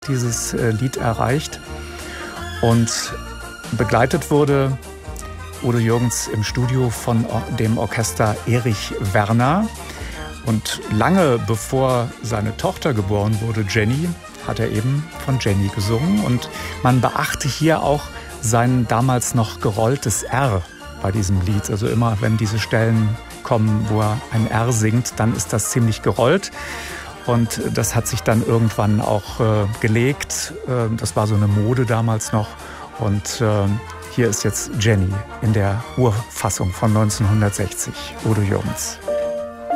dieses Lied erreicht. Und begleitet wurde Udo Jürgens im Studio von dem Orchester Erich Werner. Und lange bevor seine Tochter geboren wurde, Jenny, hat er eben von Jenny gesungen. Und man beachte hier auch sein damals noch gerolltes R bei diesem Lied. Also immer, wenn diese Stellen kommen, wo er ein R singt, dann ist das ziemlich gerollt. Und das hat sich dann irgendwann auch gelegt. Das war so eine Mode damals noch. Und hier ist jetzt Jenny in der Urfassung von 1960, Udo Jürgens.